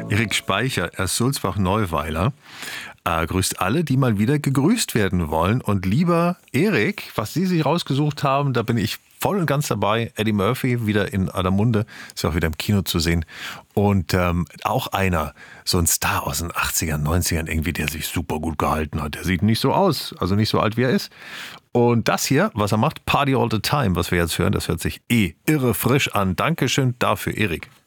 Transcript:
Erik Speicher, er ist Sulzbach-Neuweiler. Grüßt alle, die mal wieder gegrüßt werden wollen. Und lieber Erik, was Sie sich rausgesucht haben, da bin ich voll und ganz dabei. Eddie Murphy wieder in aller Munde, ist ja auch wieder im Kino zu sehen. Und auch einer, so ein Star aus den 80ern, 90ern irgendwie, der sich super gut gehalten hat. Der sieht nicht so aus, also nicht so alt wie er ist. Und das hier, was er macht, Party All the Time, was wir jetzt hören, das hört sich irre frisch an. Dankeschön dafür, Erik.